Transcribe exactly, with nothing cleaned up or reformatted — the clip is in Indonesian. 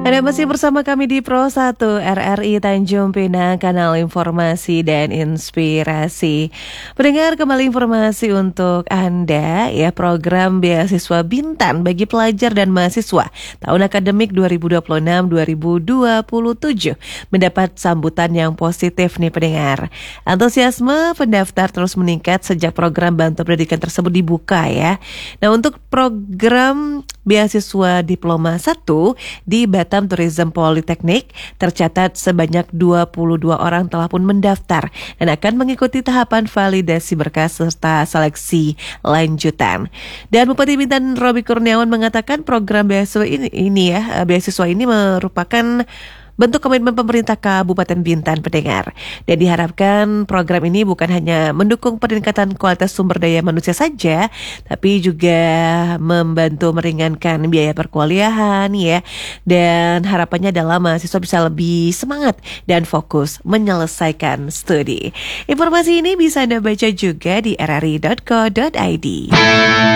Anda masih bersama kami di Pro satu R R I Tanjung Pinang, kanal informasi dan inspirasi. Pendengar, kembali informasi untuk Anda ya, program beasiswa Bintan bagi pelajar dan mahasiswa tahun akademik dua ribu dua puluh enam dua ribu dua puluh tujuh mendapat sambutan yang positif nih pendengar. Antusiasme pendaftar terus meningkat sejak program bantu pendidikan tersebut dibuka ya. Nah, untuk program beasiswa Diploma satu di Batam Tourism Polytechnic tercatat sebanyak dua puluh dua orang telah pun mendaftar dan akan mengikuti tahapan validasi berkas serta seleksi lanjutan. Dan Bupati Bintan Roby Kurniawan mengatakan program beasiswa ini, ini ya beasiswa ini merupakan bentuk komitmen pemerintah Kabupaten Bintan pendengar. Dan diharapkan program ini bukan hanya mendukung peningkatan kualitas sumber daya manusia saja, tapi juga membantu meringankan biaya perkuliahan ya. Dan harapannya adalah mahasiswa bisa lebih semangat dan fokus menyelesaikan studi. Informasi ini bisa Anda baca juga di r r i dot co dot i d.